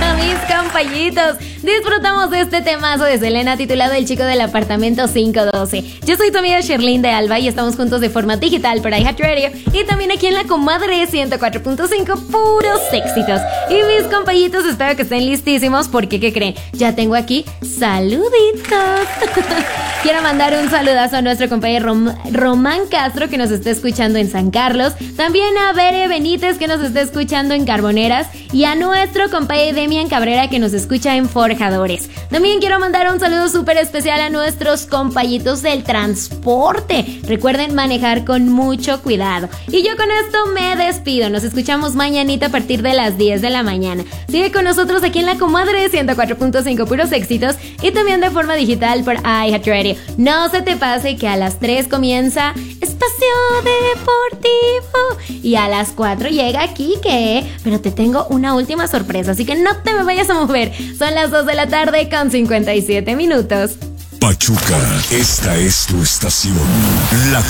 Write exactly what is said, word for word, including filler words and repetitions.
Mis compañitos, disfrutamos de este temazo de Selena titulado El chico del apartamento quinientos doce. Yo soy tu amiga Sherlyn de Alba y estamos juntos de forma digital por iHeartRadio y también aquí en la comadre ciento cuatro punto cinco, puros éxitos. Y mis compañitos, espero que estén listísimos porque, ¿qué creen? Ya tengo aquí saluditos. Quiero mandar un saludazo a nuestro compañero Rom- Román Castro, que nos está escuchando en San Carlos, también a Bere Benítez, que nos está escuchando en Carboneras, y a nuestro compañero Demian Cabrera, que nos escucha en Forjadores. También quiero mandar un saludo súper especial a nuestros compañitos del transporte. Recuerden manejar con mucho cuidado. Y yo con esto me despido. Nos escuchamos mañanita a partir de las diez de la mañana. Sigue con nosotros aquí en la comadre ciento cuatro punto cinco, puros éxitos, y también de forma digital por iHeartRadio. No se te pase que a las tres comienza Espacio Deportivo y a las cuatro llega Kike, pero te tengo una última sorpresa, así que no te me vayas a mover. Son las dos de la tarde con cincuenta y siete minutos. Pachuca, esta es tu estación. La